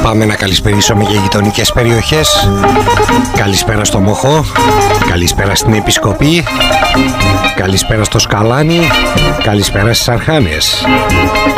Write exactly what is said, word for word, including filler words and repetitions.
Πάμε να καλησπερίσουμε για γειτονικές περιοχές. Καλησπέρα στο Μοχό, καλησπέρα στην Επισκοπή, καλησπέρα στο Σκαλάνι, καλησπέρα στις Αρχάνες.